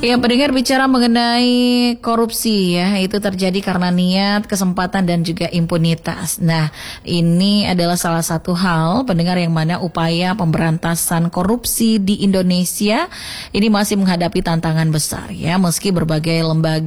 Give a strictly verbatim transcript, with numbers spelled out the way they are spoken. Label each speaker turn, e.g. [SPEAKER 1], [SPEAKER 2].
[SPEAKER 1] Ya, pendengar, bicara mengenai korupsi ya, itu terjadi karena niat, kesempatan dan juga impunitas. Nah, ini adalah salah satu hal pendengar yang mana upaya pemberantasan korupsi di Indonesia ini masih menghadapi tantangan besar ya, meski berbagai lembaga